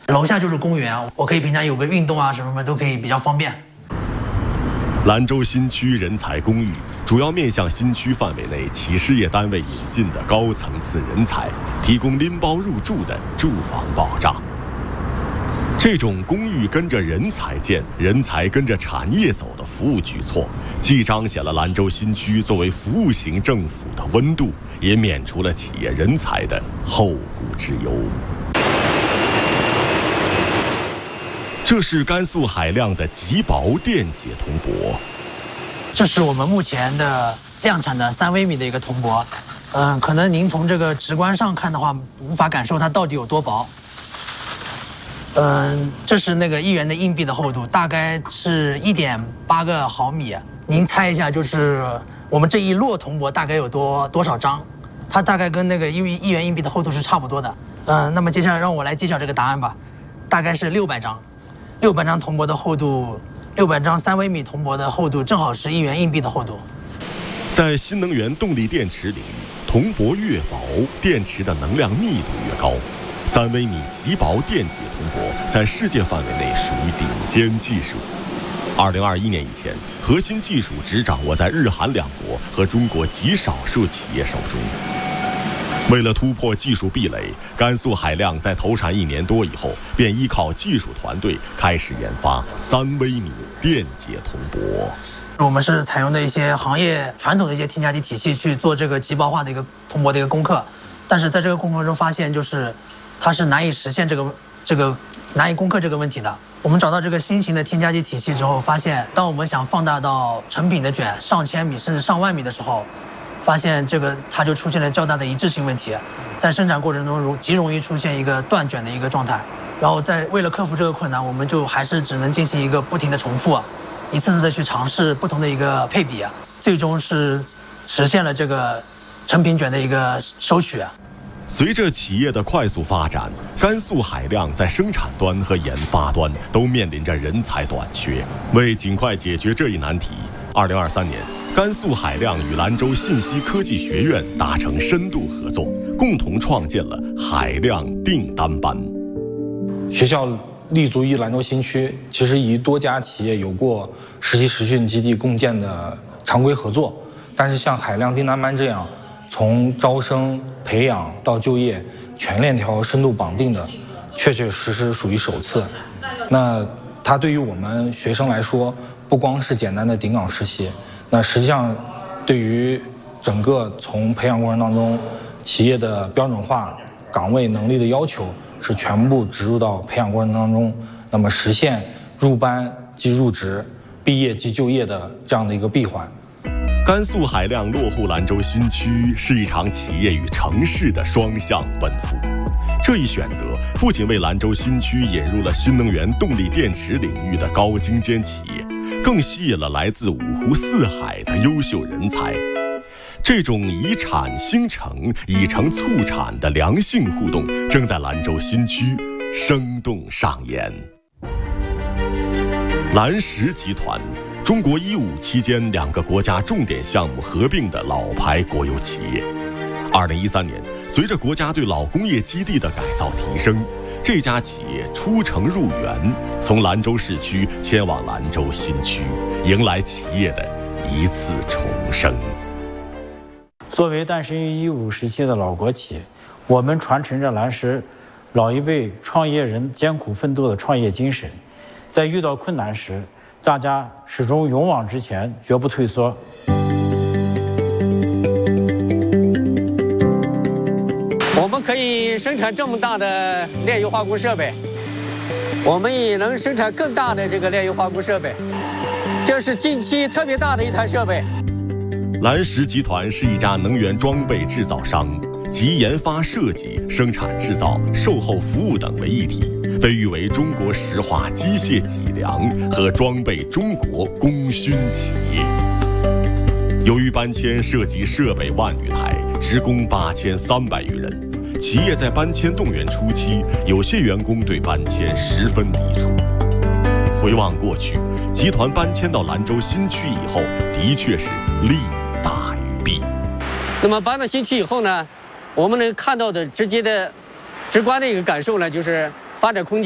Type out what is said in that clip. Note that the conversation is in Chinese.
楼下就是公园，我可以平常有个运动啊什么都可以比较方便。 兰州新区人才公寓主要面向新区范围内企事业单位引进的高层次人才，提供拎包入住的住房保障。这种公寓跟着人才建，人才跟着产业走的服务举措，既彰显了兰州新区作为服务型政府的温度，也免除了企业人才的后顾之忧。这是甘肃海量的极薄电解铜箔， 这是我们目前的量产的3微米的一个铜箔。可能您从这个直观上看的话，无法感受它到底有多薄。这是那个1元的硬币的厚度，大概是1.8个毫米。您猜一下，就是我们这一摞铜箔大概有多少张？它大概跟那个1元硬币的厚度是差不多的。那么接下来让我来揭晓这个答案吧，大概是600张。600张铜箔的厚度，600张3微米铜箔的厚度正好是1元硬币的厚度。 在新能源动力电池领域，铜箔越薄，电池的能量密度越高。3微米极薄电解铜箔在世界范围内属于顶尖技术。2021年以前，核心技术只掌握在日韩两国和中国极少数企业手中。为了突破技术壁垒，甘肃海量在投产1年多以后，便依靠技术团队开始研发3微米电解铜箔。 我们是采用的一些行业传统的一些添加剂体系去做这个极薄化的一个铜箔的一个攻克，但是在这个攻克中发现，就是它是难以实现这个难以攻克这个问题的。我们找到这个新型的添加剂体系之后，发现当我们想放大到成品的卷上千米甚至上万米的时候，发现它就出现了较大的一致性问题，在生产过程中极容易出现一个断卷的一个状态。然后为了克服这个困难，我们就还是只能进行一个不停的重复，一次次的去尝试不同的一个配比，最终是实现了这个成品卷的一个收取。 随着企业的快速发展，甘肃海量在生产端和研发端都面临着人才短缺。为尽快解决这一难题，2023年，甘肃海量与兰州信息科技学院达成深度合作，共同创建了海量订单班。 学校立足于兰州新区，其实与多家企业有过实习实训基地共建的常规合作，但是像海量订单班这样从招生培养到就业全链条深度绑定的，确确实实属于首次。那它对于我们学生来说，不光是简单的顶岗实习，那实际上对于整个从培养过程当中企业的标准化岗位能力的要求是全部植入到培养过程当中，那么实现入班即入职，毕业即就业的这样的一个闭环。 甘肃海量落户兰州新区是一场企业与城市的双向奔赴。这一选择不仅为兰州新区引入了新能源动力电池领域的高精尖企业，更吸引了来自五湖四海的优秀人才。这种以产兴城、以城促产的良性互动正在兰州新区生动上演。兰石集团，中国伊武期间2个国家重点项目合并的老牌国有企业。2013年，随着国家对老工业基地的改造提升，这家企业出城入园，从兰州市区迁往兰州新区，迎来企业的一次重生。 作为诞生于15时期的老国企，我们传承着兰石老一辈创业人艰苦奋斗的创业精神，在遇到困难时，大家始终勇往直前，绝不退缩。 我们可以生产这么大的炼油化工设备，我们也能生产更大的这个炼油化工设备，这是近期特别大的一台设备。 兰石集团是一家能源装备制造商，集研发设计、生产制造、售后服务等为一体，被誉为中国石化机械脊梁和装备中国功勋企业。由于搬迁涉及设备万余台，职工8300余人，企业在搬迁动员初期，有些员工对搬迁十分抵触。回望过去，集团搬迁到兰州新区以后，的确是利大于弊。 那么搬到新区以后呢，我们能看到的直观的一个感受呢，就是发展空间